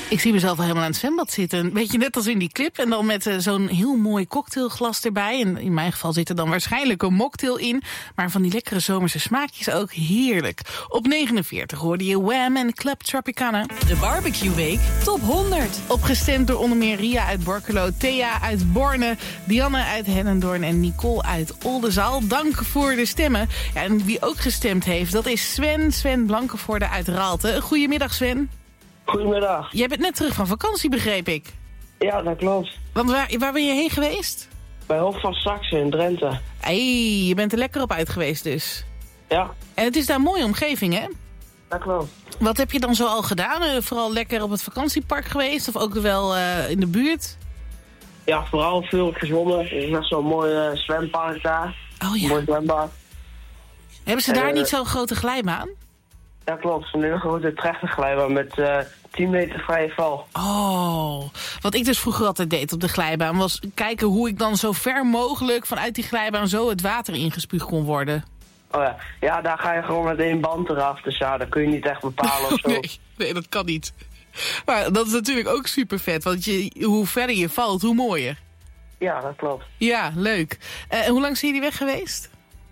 Ik zie mezelf al helemaal aan het zwembad zitten. Weet je, net als in die clip. En dan met zo'n heel mooi cocktailglas erbij. En in mijn geval zit er dan waarschijnlijk een mocktail in. Maar van die lekkere zomerse smaakjes ook heerlijk. Op 49 hoorde je Wham en Club Tropicana. De Barbecue Week Top 100. Opgestemd door onder meer Ria uit Borculo, Thea uit Borne, Dianne uit Hellendoorn en Nicole uit Oldenzaal. Dank voor de stemmen. Ja, en wie ook gestemd heeft, dat is Sven Blankenvoorde uit Raalte. Goedemiddag, Sven. Goedemiddag. Jij bent net terug van vakantie, begreep ik. Ja, dat klopt. Want waar ben je heen geweest? Bij Hof van Saxe in Drenthe. Hey, je bent er lekker op uit geweest dus. Ja. En het is daar een mooie omgeving, hè? Dat klopt. Wat heb je dan zo al gedaan? Vooral lekker op het vakantiepark geweest? Of ook wel in de buurt? Ja, vooral veel gezwommen. Er is echt zo'n mooi zwempark daar. Oh ja. Mooi zwembad. Hebben ze daar niet zo'n grote glijbaan? Ja, klopt. Een hele grote trechterglijbaan met 10 meter vrije val. Oh, wat ik dus vroeger altijd deed op de glijbaan was kijken hoe ik dan zo ver mogelijk vanuit die glijbaan zo het water ingespuugd kon worden. Oh ja. Ja, daar ga je gewoon met één band eraf. Dus ja, dat kun je niet echt bepalen of zo. Nee, dat kan niet. Maar dat is natuurlijk ook super vet, want hoe verder je valt, hoe mooier. Ja, dat klopt. Ja, leuk. En hoe lang zijn jullie weg geweest?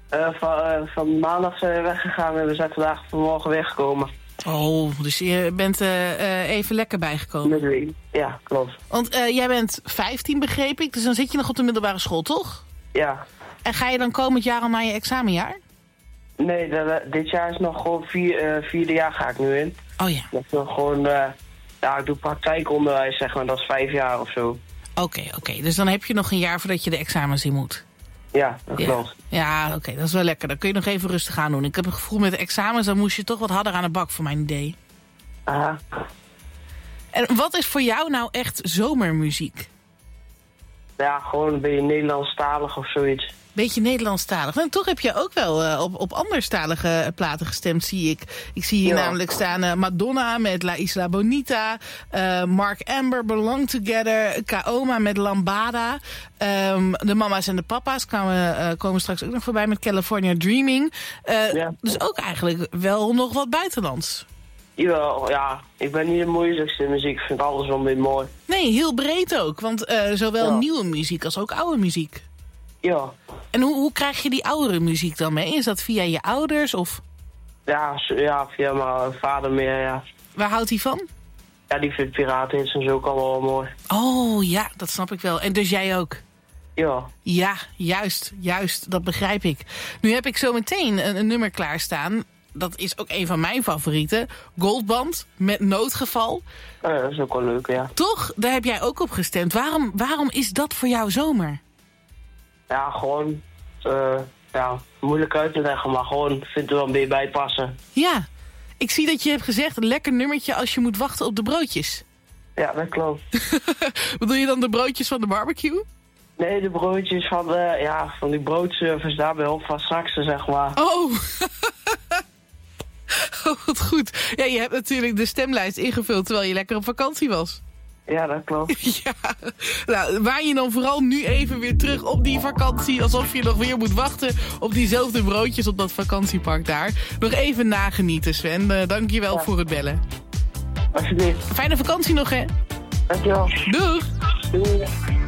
Van maandag zijn we weggegaan en we zijn vanmorgen weggekomen. Oh, dus je bent even lekker bijgekomen. Met wie? Ja, klopt. Want jij bent 15, begreep ik, dus dan zit je nog op de middelbare school, toch? Ja. En ga je dan komend jaar al naar je examenjaar? Nee, dit jaar is nog gewoon vierde jaar ga ik nu in. Oh ja. Dat is nog gewoon, ja, ik doe praktijkonderwijs, zeg maar, dat is 5 jaar of zo. Oké. Dus dan heb je nog een jaar voordat je de examens in moet. Ja, dat klopt. Ja, oké, dat is wel lekker. Dan kun je nog even rustig aan doen. Ik heb het gevoel met de examens, dan moest je toch wat harder aan de bak, voor mijn idee. Aha. En wat is voor jou nou echt zomermuziek? Ja, gewoon een beetje Nederlandstalig of zoiets. Beetje Nederlandstalig. En toch heb je ook wel op anderstalige platen gestemd, zie ik. Ik zie hier namelijk staan Madonna met La Isla Bonita. Mark Amber, Belong Together. Kaoma met Lambada. De mama's en de papa's komen straks ook nog voorbij met California Dreaming. Dus ook eigenlijk wel nog wat buitenlands. Ja, ik ben niet de moeilijkste in muziek. Ik vind alles wel een beetje mooi. Nee, heel breed ook. Want zowel nieuwe muziek als ook oude muziek. Ja. En hoe krijg je die oudere muziek dan mee? Is dat via je ouders of? Ja, via mijn vader meer, ja. Waar houdt hij van? Ja, die vindt piratenhits en zo ook allemaal wel mooi. Oh ja, dat snap ik wel. En dus jij ook? Ja. Ja, juist. Dat begrijp ik. Nu heb ik zo meteen een nummer klaarstaan. Dat is ook een van mijn favorieten. Goldband met Noodgeval. Dat is ook wel leuk, ja. Toch? Daar heb jij ook op gestemd. Waarom is dat voor jou zomer? Ja, gewoon, moeilijk uit te leggen, maar gewoon vind er wel een beetje bij passen. Ja, ik zie dat je hebt gezegd, een lekker nummertje als je moet wachten op de broodjes. Ja, dat klopt. Bedoel je dan de broodjes van de barbecue? Nee, de broodjes van die broodservice daar bij Hof van Saxe, zeg maar. Oh, oh, wat goed. Ja, je hebt natuurlijk de stemlijst ingevuld terwijl je lekker op vakantie was. Ja, dat klopt. Ja, nou, waan je dan vooral nu even weer terug op die vakantie, alsof je nog weer moet wachten op diezelfde broodjes op dat vakantiepark daar. Nog even nagenieten, Sven. Dank je wel voor het bellen. Alsjeblieft. Fijne vakantie nog, hè? Dankjewel. Doeg! Doei.